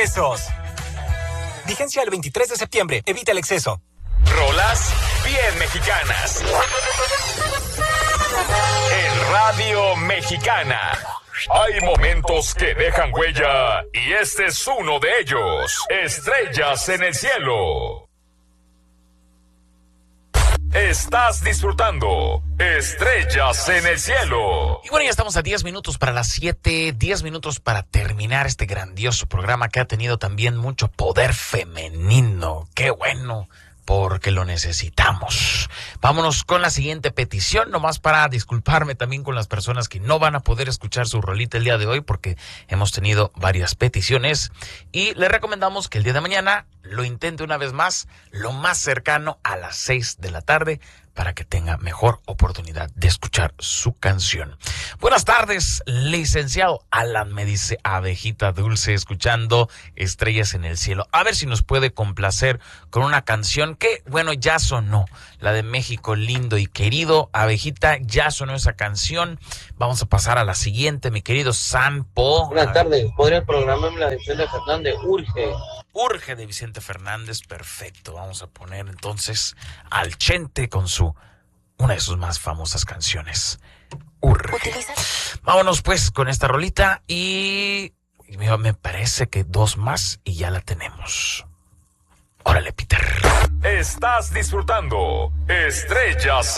pesos. Vigencia el 23 de septiembre. Evita el exceso. Rolas bien mexicanas. En Radio Mexicana. Hay momentos que dejan huella y este es uno de ellos. Estrellas en el cielo. Estás disfrutando Estrellas en el cielo. Y bueno, ya estamos a 10 minutos para las 7, 10 minutos para terminar este grandioso programa que ha tenido también mucho poder femenino. ¡Qué bueno! Porque lo necesitamos. Vámonos con la siguiente petición, nomás para disculparme también con las personas que no van a poder escuchar su rolita el día de hoy, porque hemos tenido varias peticiones y le recomendamos que el día de mañana lo intente una vez más, lo más cercano a las 6 de la tarde, para que tenga mejor oportunidad de escuchar su canción. Buenas tardes, licenciado Alan, me dice Abejita Dulce, escuchando Estrellas en el cielo. A ver si nos puede complacer con una canción que, bueno, ya sonó, la de México lindo y querido. Abejita, ya sonó esa canción. Vamos a pasar a la siguiente, mi querido Sampo. Buenas tardes, ¿podría programarme la de Vicente Fernández? Urge de Vicente Fernández, perfecto. Vamos a poner entonces al Chente con una de sus más famosas canciones, Urge. Vámonos pues con esta rolita y me parece que 2 más y ya la tenemos. Órale, Peter. Estás disfrutando Estrellas